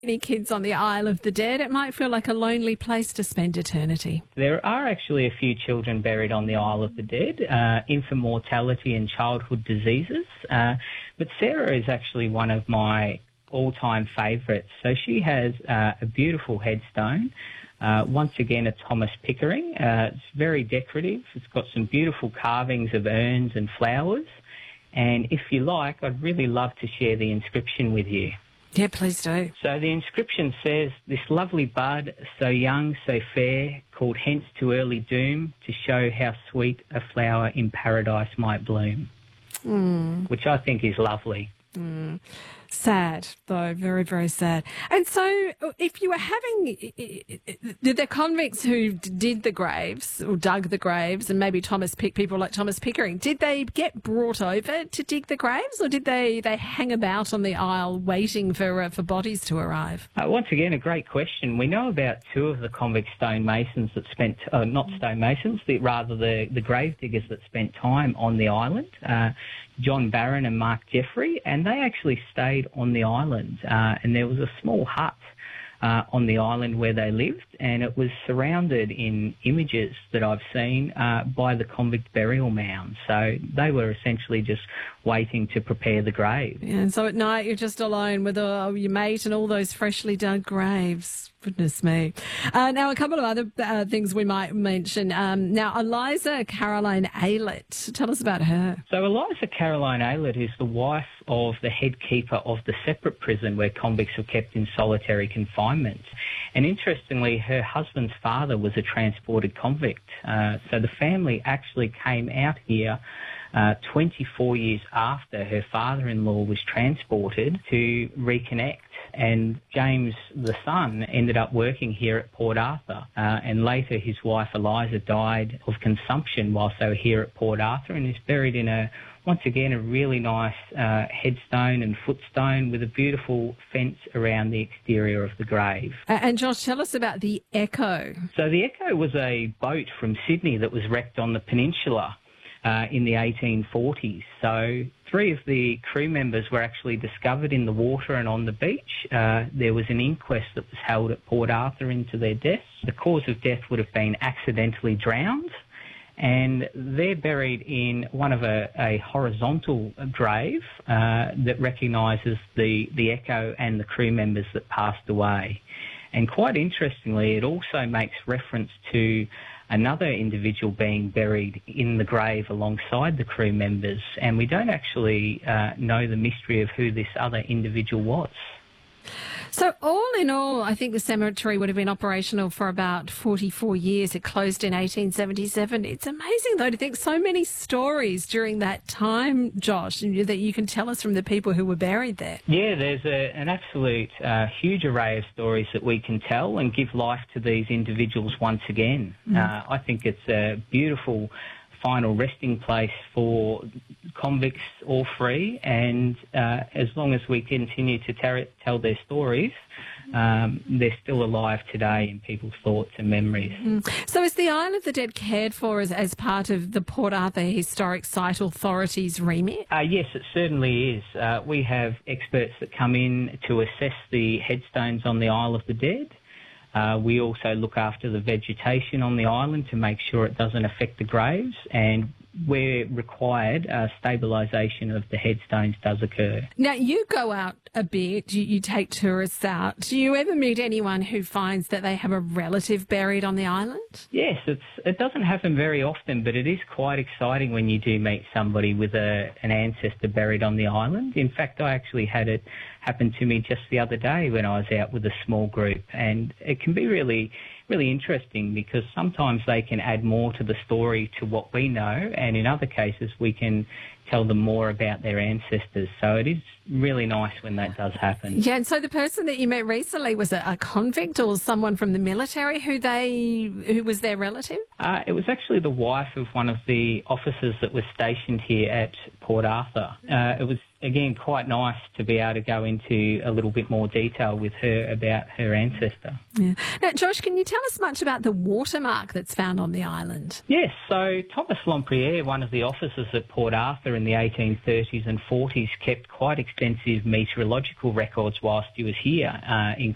Any kids on the Isle of the Dead, it might feel like a lonely place to spend eternity. There are actually a few children buried on the Isle of the Dead, infant mortality and childhood diseases. But Sarah is actually one of my all-time favourites. So she has a beautiful headstone. Once again, a Thomas Pickering. It's very decorative. It's got some beautiful carvings of urns and flowers. And if you like, I'd really love to share the inscription with you. Yeah, please do. So the inscription says, "This lovely bud, so young, so fair, called hence to early doom, to show how sweet a flower in paradise might bloom." Which I think is lovely. Sad, though, very, very sad. And so if you were having the convicts who did the graves or dug the graves, and maybe people like Thomas Pickering, did they get brought over to dig the graves, or did they hang about on the Isle waiting for bodies to arrive? Once again, a great question. We know about two of the convict stonemasons that spent, not stonemasons, rather the grave diggers that spent time on the island, John Barron and Mark Jeffrey, and they actually stayed on the island, and there was a small hut on the island where they lived, and it was surrounded in images that I've seen by the convict burial mound. So they were essentially just waiting to prepare the grave. Yeah, and so at night you're just alone with your mate and all those freshly dug graves. Goodness me. Now, a couple of other things we might mention. Now, Eliza Caroline Aylett. Tell us about her. So Eliza Caroline Aylett is the wife of the head keeper of the separate prison where convicts were kept in solitary confinement. And interestingly, her husband's father was a transported convict. So the family actually came out here 24 years after her father-in-law was transported to reconnect. And James, the son, ended up working here at Port Arthur. And later his wife Eliza died of consumption whilst they were here at Port Arthur, and is buried in once again, a really nice headstone and footstone with a beautiful fence around the exterior of the grave. And Josh, tell us about the Echo. So the Echo was a boat from Sydney that was wrecked on the peninsula in the 1840s. So 3 of the crew members were actually discovered in the water and on the beach. There was an inquest that was held at Port Arthur into their deaths. The cause of death would have been accidentally drowned, and they're buried in one of a horizontal grave that recognises the Echo and the crew members that passed away. And quite interestingly, it also makes reference to another individual being buried in the grave alongside the crew members, and we don't actually know the mystery of who this other individual was. So all in all, I think the cemetery would have been operational for about 44 years. It closed in 1877. It's amazing, though, to think so many stories during that time, Josh, that you can tell us from the people who were buried there. Yeah, there's an absolute huge array of stories that we can tell and give life to these individuals once again. I think it's a beautiful final resting place for convicts, all free, and as long as we continue to tell their stories, they're still alive today in people's thoughts and memories. So is the Isle of the Dead cared for as part of the Port Arthur Historic Site Authority's remit? Yes, it certainly is. We have experts that come in to assess the headstones on the Isle of the Dead. We also look after the vegetation on the island to make sure it doesn't affect the graves, and where required, stabilisation of the headstones does occur. Now, you go out a bit, you take tourists out. Do you ever meet anyone who finds that they have a relative buried on the island? Yes, it doesn't happen very often, but it is quite exciting when you do meet somebody with an ancestor buried on the island. In fact, I actually had it happen to me just the other day when I was out with a small group, and it can be really interesting because sometimes they can add more to the story to what we know, and in other cases we can tell them more about their ancestors. So it is really nice when that does happen. Yeah, and so the person that you met recently was a convict or someone from the military who was their relative? It was actually the wife of one of the officers that was stationed here at Port Arthur. It was, again, quite nice to be able to go into a little bit more detail with her about her ancestor. Yeah. Now, Josh, can you tell us much about the watermark that's found on the island? Yes, so Thomas Lempriere, one of the officers at Port Arthur in the 1830s and 40s, kept quite extensive meteorological records whilst he was here,